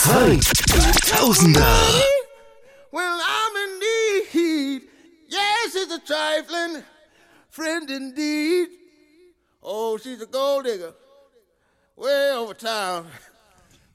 2000er. When I'm in need, yes, it's a trifling friend indeed. Oh, she's a gold digger way over town.